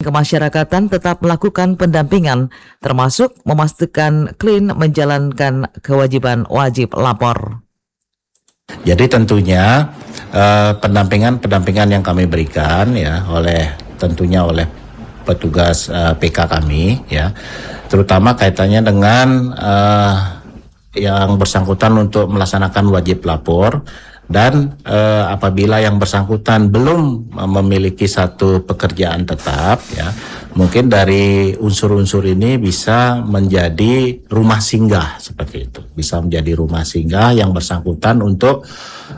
Kemasyarakatan tetap melakukan pendampingan, termasuk memastikan Clean menjalankan kewajiban wajib lapor. Jadi tentunya pendampingan yang kami berikan ya tentunya oleh petugas PK kami ya, terutama kaitannya dengan yang bersangkutan untuk melaksanakan wajib lapor. Dan apabila yang bersangkutan belum memiliki satu pekerjaan tetap ya, mungkin dari unsur-unsur ini bisa menjadi rumah singgah seperti itu. Bisa menjadi rumah singgah yang bersangkutan untuk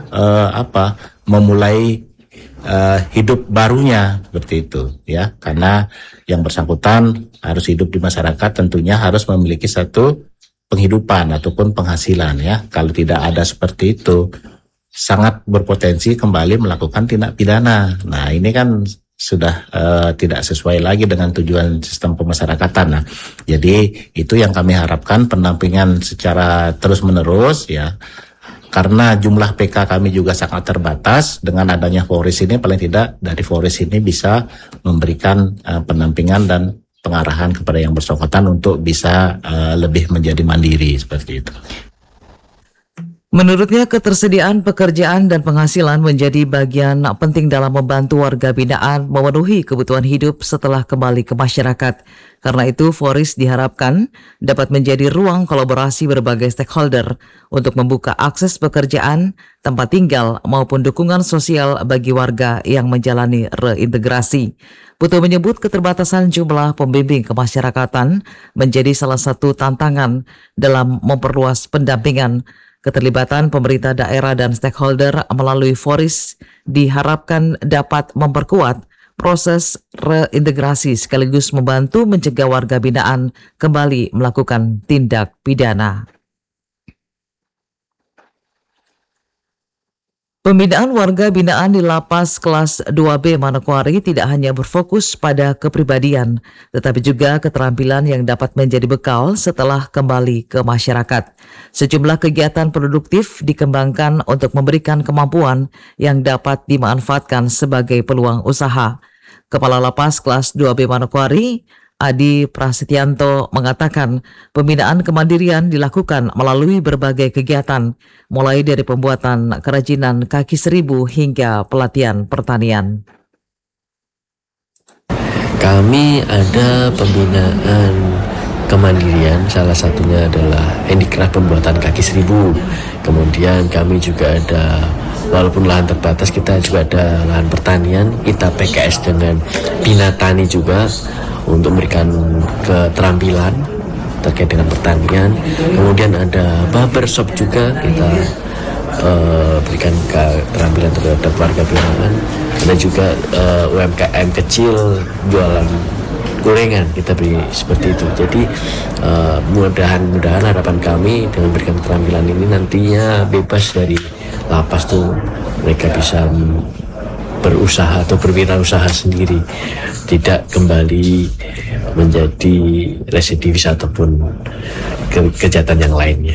memulai hidup barunya seperti itu ya. Karena yang bersangkutan harus hidup di masyarakat, tentunya harus memiliki satu penghidupan ataupun penghasilan ya. Kalau tidak ada seperti itu, sangat berpotensi kembali melakukan tindak pidana. Nah, ini kan sudah tidak sesuai lagi dengan tujuan sistem pemasyarakatan. Nah, jadi itu yang kami harapkan, pendampingan secara terus-menerus ya. Karena jumlah PK kami juga sangat terbatas, dengan adanya Foris ini paling tidak dari Foris ini bisa memberikan pendampingan dan pengarahan kepada yang bersangkutan untuk bisa lebih menjadi mandiri seperti itu. Menurutnya, ketersediaan pekerjaan dan penghasilan menjadi bagian penting dalam membantu warga binaan memenuhi kebutuhan hidup setelah kembali ke masyarakat. Karena itu, Foris diharapkan dapat menjadi ruang kolaborasi berbagai stakeholder untuk membuka akses pekerjaan, tempat tinggal, maupun dukungan sosial bagi warga yang menjalani reintegrasi. Putu menyebut keterbatasan jumlah pembimbing kemasyarakatan menjadi salah satu tantangan dalam memperluas pendampingan. Keterlibatan pemerintah daerah dan stakeholder melalui Foris diharapkan dapat memperkuat proses reintegrasi sekaligus membantu mencegah warga binaan kembali melakukan tindak pidana. Pembinaan warga binaan di Lapas Kelas 2B Manokwari tidak hanya berfokus pada kepribadian, tetapi juga keterampilan yang dapat menjadi bekal setelah kembali ke masyarakat. Sejumlah kegiatan produktif dikembangkan untuk memberikan kemampuan yang dapat dimanfaatkan sebagai peluang usaha. Kepala Lapas Kelas 2B Manokwari, Adi Prasetyanto, mengatakan pembinaan kemandirian dilakukan melalui berbagai kegiatan, mulai dari pembuatan kerajinan kaki seribu hingga pelatihan pertanian. Kami ada pembinaan kemandirian, salah satunya adalah handicraft pembuatan kaki seribu. Kemudian kami juga ada, walaupun lahan terbatas, kita juga ada lahan pertanian. Kita PKS dengan Bina Tani juga untuk memberikan keterampilan terkait dengan pertanian. Kemudian ada barbershop juga, kita berikan keterampilan terhadap warga binaan. Ada juga UMKM kecil jualan gorengan, kita beri seperti itu. Jadi mudah-mudahan harapan kami dengan memberikan keterampilan ini nantinya bebas dari lapas tuh, mereka bisa berusaha atau berwirausaha sendiri, tidak kembali menjadi residivis ataupun kejahatan yang lainnya.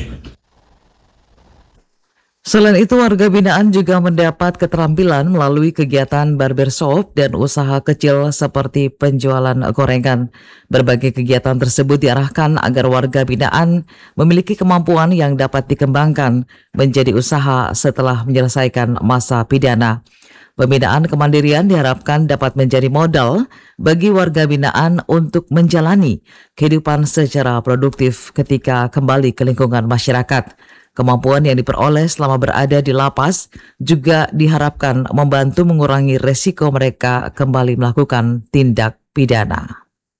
Selain itu, warga binaan juga mendapat keterampilan melalui kegiatan barbershop dan usaha kecil seperti penjualan gorengan. Berbagai kegiatan tersebut diarahkan agar warga binaan memiliki kemampuan yang dapat dikembangkan menjadi usaha setelah menyelesaikan masa pidana. Pembinaan kemandirian diharapkan dapat menjadi modal bagi warga binaan untuk menjalani kehidupan secara produktif ketika kembali ke lingkungan masyarakat. Kemampuan yang diperoleh selama berada di lapas juga diharapkan membantu mengurangi resiko mereka kembali melakukan tindak pidana.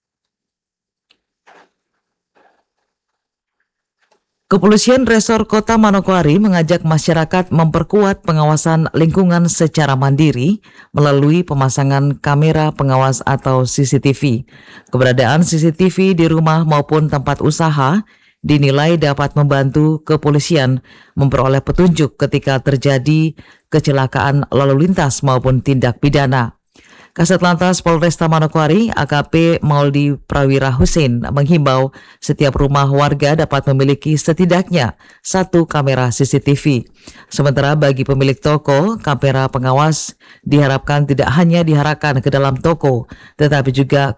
Kepolisian Resor Kota Manokwari mengajak masyarakat memperkuat pengawasan lingkungan secara mandiri melalui pemasangan kamera pengawas atau CCTV. Keberadaan CCTV di rumah maupun tempat usaha dinilai dapat membantu kepolisian memperoleh petunjuk ketika terjadi kecelakaan lalu lintas maupun tindak pidana. Kasat Lantas Polresta Manokwari AKP Mauldi Prawira Hussein menghimbau setiap rumah warga dapat memiliki setidaknya satu kamera CCTV. Sementara bagi pemilik toko, kamera pengawas diharapkan tidak hanya diarahkan ke dalam toko, tetapi juga